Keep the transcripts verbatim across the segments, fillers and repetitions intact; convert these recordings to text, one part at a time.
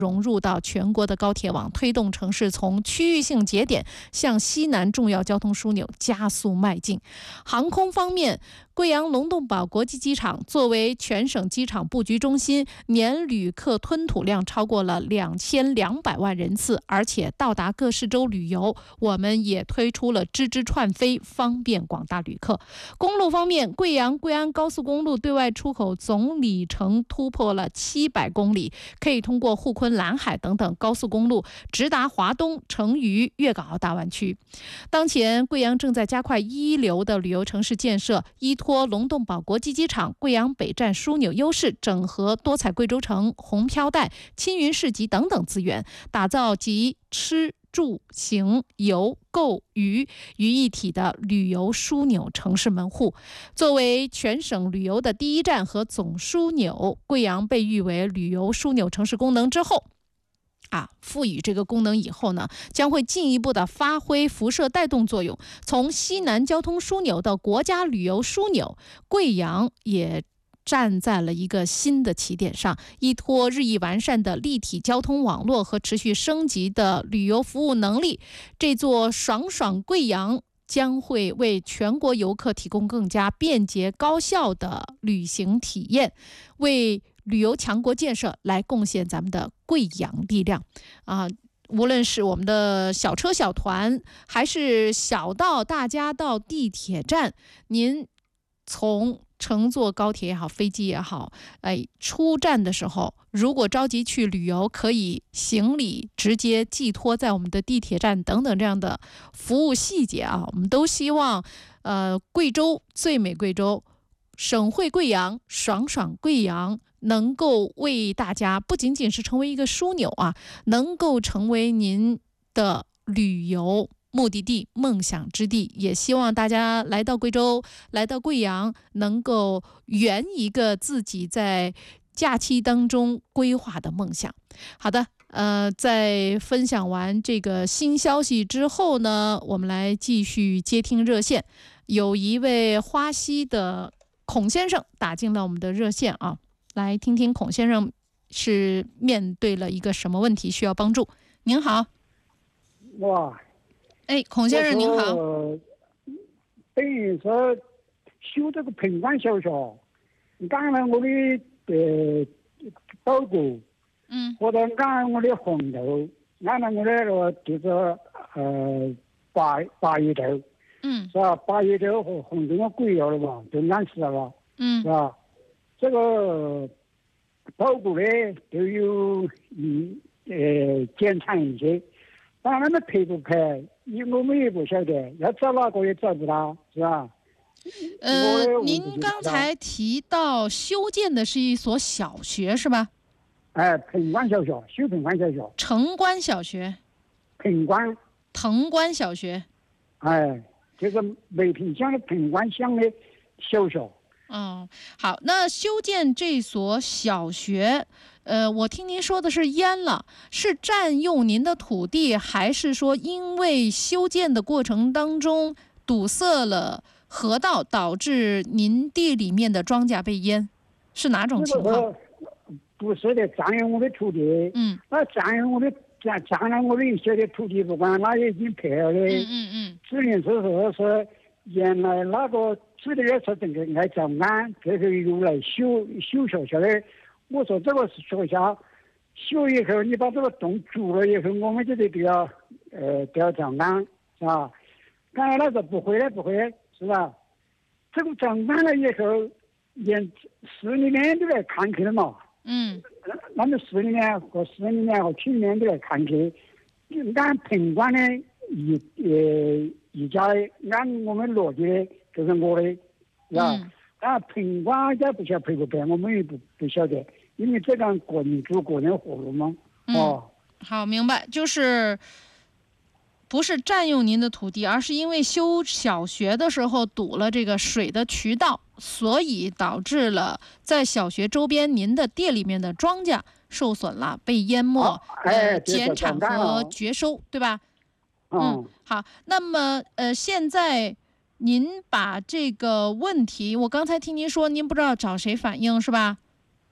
融入到全国的高铁网，推动城市从区域性节点向西南重要交通枢纽加速迈进。航空方面，贵阳龙洞堡国际机场作为全省机场布局中心，年旅客吞吐量超过了两千两百万人次，而且到达各市州旅游，我们也推出了支支串飞，方便广大旅客。公路方面，贵阳贵安高速公路对外出口总里程突破了七百公里，可以通过沪昆、兰海等等高速公路直达华东、成渝、粤港澳大湾区。当前，贵阳正在加快一流的旅游城市建设，依托龙洞堡国际机场、贵阳北站枢纽优势，整合多彩贵州城、红飘带、青云市集等等资源，打造集吃住行游购娱于一体的旅游枢纽城市门户。作为全省旅游的第一站和总枢纽，贵阳被誉为旅游枢纽城市功能之后啊，赋予这个功能以后呢，将会进一步的发挥辐射带动作用。从西南交通枢纽到国家旅游枢纽，贵阳也站在了一个新的起点上，依托日益完善的立体交通网络和持续升级的旅游服务能力，这座爽爽贵阳将会为全国游客提供更加便捷高效的旅行体验，为旅游强国建设来贡献咱们的贵阳力量啊！无论是我们的小车小团，还是小到大家到地铁站，您从乘坐高铁也好，飞机也好，哎，出站的时候，如果着急去旅游，可以行李直接寄托在我们的地铁站等等这样的服务细节啊，我们都希望，呃，贵州最美贵州，省会贵阳，爽爽贵阳，能够为大家不仅仅是成为一个枢纽啊，能够成为您的旅游目的地、梦想之地。也希望大家来到贵州，来到贵阳，能够圆一个自己在假期当中规划的梦想。好的，呃，在分享完这个新消息之后呢，我们来继续接听热线。有一位花溪的孔先生打进了我们的热线啊，来听听孔先生是面对了一个什么问题需要帮助。您好。 哇， 哎，孔先生您好。 等于说修这个平关小学，刚才我的呃包谷， 嗯， 或者按我的红头，按照我的那个就是呃八八月头， 嗯， 是吧？八月头和红头我贵了了吧，都按时了吧， 嗯， 是吧？这个包谷呢都有一呃检查一些，但他们配不配，我们也不晓得，要找哪个也找不到，是吧？ 呃，您刚才提到修建的是一所小学是吧？ 哎，平关小学，修平关小学。 城关小学。 平关。 藤关小学。 哎，这个梅坪乡的平关乡的小学。 哦，好，那修建这所小学，呃，我听您说的是淹了，是占用您的土地，还是说因为修建的过程当中堵塞了河道，导致您地里面的庄稼被淹，是哪种情况？ 不是的，占用我的土地。 嗯， 那占用我的占占了我的一些的土地不管，那已经配了的。 嗯嗯嗯。 只能是说是原来那个指的是这个来照按，这是用来修修学校的。我说这个是学校修以后，你把这个洞筑了以后，我们就得都要呃都要照按，是吧？刚才那个不会的不会的，是吧？这个照按了以后，连市里面都来看去了嘛。 嗯， 那么市里面和市里面和区里面都来看去，按平关的一呃一家按我们逻辑的，就是我的，是吧？ 嗯。 啊，平关也不晓得赔不赔，我们也不不晓得，因为这个个人做个人活路嘛。哦、 嗯，好，明白，就是不是占用您的土地，而是因为修小学的时候堵了这个水的渠道，所以导致了在小学周边您的地里面的庄稼受损了，被淹没， 哦、哎、 呃，减产和绝收，对吧？ 嗯， 嗯，好，那么呃，现在您把这个问题，我刚才听您说您不知道找谁反映是吧？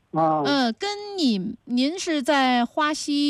啊。 嗯，跟你您是在花溪